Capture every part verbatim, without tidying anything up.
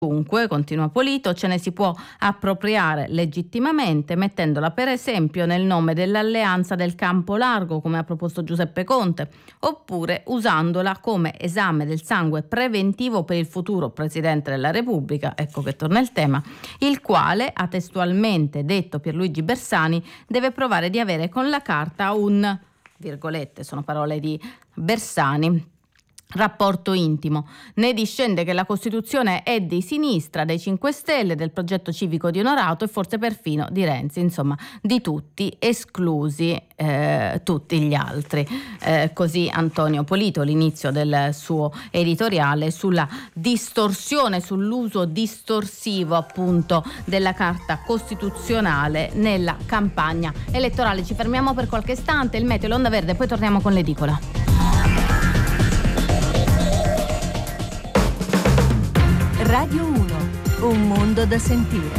Dunque, continua Polito, ce ne si può appropriare legittimamente mettendola per esempio nel nome dell'alleanza del campo largo, come ha proposto Giuseppe Conte, oppure usandola come esame del sangue preventivo per il futuro Presidente della Repubblica, ecco che torna il tema, il quale, ha testualmente detto Pierluigi Bersani, deve provare di avere con la carta un, virgolette, sono parole di Bersani, rapporto intimo. Ne discende che la Costituzione è di sinistra, dei cinque Stelle, del progetto civico di Onorato e forse perfino di Renzi, insomma di tutti, esclusi eh, tutti gli altri. Eh, così Antonio Polito, l'inizio del suo editoriale sulla distorsione, sull'uso distorsivo appunto della Carta Costituzionale nella campagna elettorale. Ci fermiamo per qualche istante, il meteo, l'onda verde, poi torniamo con l'edicola. Radio uno, un mondo da sentire.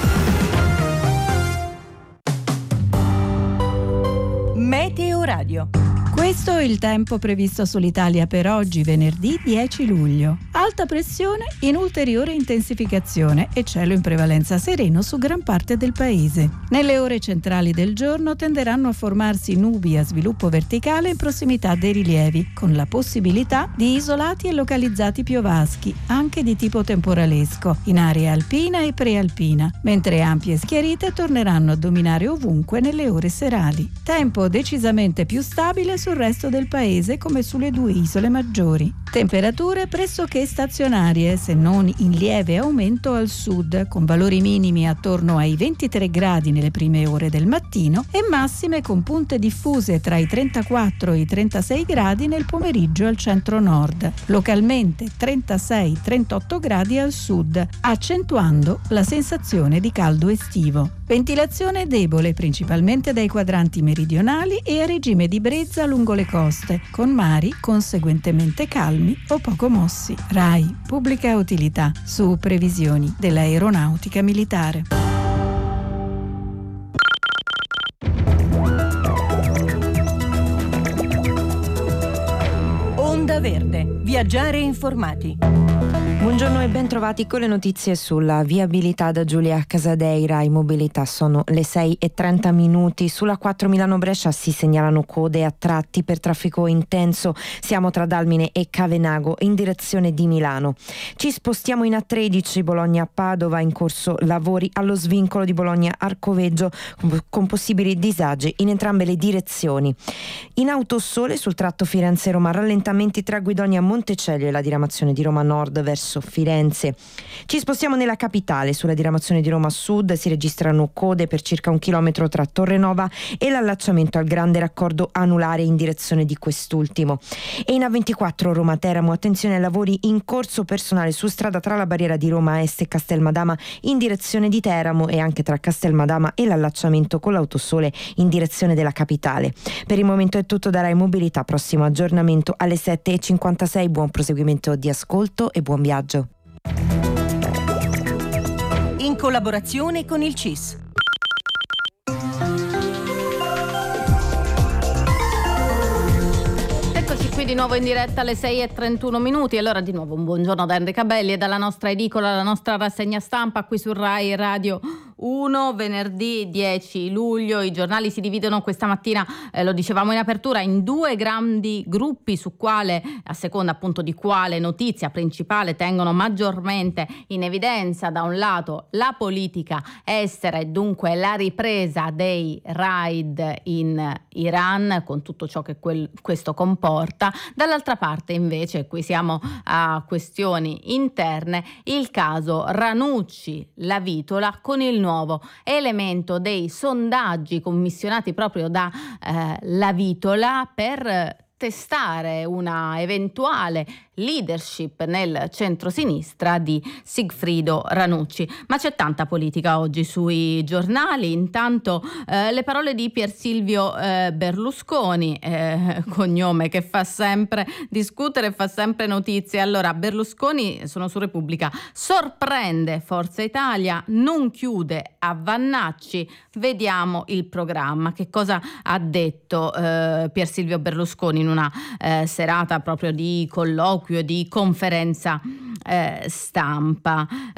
Meteo Radio. Questo è il tempo previsto sull'Italia per oggi, venerdì dieci luglio. Alta pressione in ulteriore intensificazione e cielo in prevalenza sereno su gran parte del paese. Nelle ore centrali del giorno tenderanno a formarsi nubi a sviluppo verticale in prossimità dei rilievi, con la possibilità di isolati e localizzati piovaschi, anche di tipo temporalesco, in area alpina e prealpina, mentre ampie schiarite torneranno a dominare ovunque nelle ore serali. Tempo decisamente più stabile sul resto del paese come sulle due isole maggiori. Temperature pressoché stazionarie, se non in lieve aumento al sud, con valori minimi attorno ai ventitré gradi nelle prime ore del mattino e massime con punte diffuse tra i trentaquattro e i trentasei gradi nel pomeriggio al centro-nord. Localmente trentasei trentotto gradi al sud, accentuando la sensazione di caldo estivo. Ventilazione debole principalmente dai quadranti meridionali e a regime di brezza lungo le coste, con mari conseguentemente calmi o poco mossi. RAI, pubblica utilità, su previsioni dell'aeronautica militare. Onda Verde, viaggiare informati. Buongiorno e ben trovati con le notizie sulla viabilità da Giulia Casadei. Rai Mobilità. Sono le sei e trenta minuti. Sulla quattro Milano-Brescia si segnalano code a tratti per traffico intenso. Siamo tra Dalmine e Cavenago in direzione di Milano. Ci spostiamo in A tredici Bologna-Padova, in corso lavori allo svincolo di Bologna-Arcoveggio con possibili disagi in entrambe le direzioni. In Autosole sul tratto Firenze-Roma rallentamenti tra Guidonia Montecelio e la diramazione di Roma Nord verso Firenze. Ci spostiamo nella capitale. Sulla diramazione di Roma Sud si registrano code per circa un chilometro tra Torrenova e l'allacciamento al grande raccordo anulare in direzione di quest'ultimo. E in A ventiquattro Roma Teramo attenzione ai lavori in corso, personale su strada tra la barriera di Roma Est e Castelmadama in direzione di Teramo e anche tra Castelmadama e l'allacciamento con l'Autosole in direzione della capitale. Per il momento è tutto da Rai Mobilità, prossimo aggiornamento alle sette e cinquantasei. Buon proseguimento di ascolto e buon viaggio. In collaborazione con il C I S. Eccoci qui di nuovo in diretta alle sei e trentuno minuti. Allora di nuovo un buongiorno da Enrica Belli e dalla nostra edicola, la nostra rassegna stampa qui su Rai Radio uno, venerdì dieci luglio. I giornali si dividono questa mattina, eh, lo dicevamo in apertura, in due grandi gruppi su quale, a seconda appunto di quale notizia principale tengono maggiormente in evidenza. Da un lato la politica estera e dunque la ripresa dei raid in Iran con tutto ciò che quel, questo comporta. Dall'altra parte invece, qui siamo a questioni interne, il caso Ranucci La Vitola con il nuovo elemento dei sondaggi commissionati proprio da eh, La Vitola per testare una eventuale leadership nel centrosinistra di Sigfrido Ranucci. Ma c'è tanta politica oggi sui giornali. Intanto eh, le parole di Pier Silvio eh, Berlusconi, eh, cognome che fa sempre discutere e fa sempre notizie. Allora, Berlusconi, sono su Repubblica, sorprende Forza Italia, non chiude a Vannacci, vediamo il programma. Che cosa ha detto eh, Pier Silvio Berlusconi in una eh, serata proprio di colloqui colloquio di conferenza eh, stampa.